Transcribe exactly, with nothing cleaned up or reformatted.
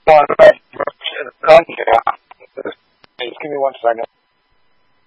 Well, right. Okay. Just give me one second.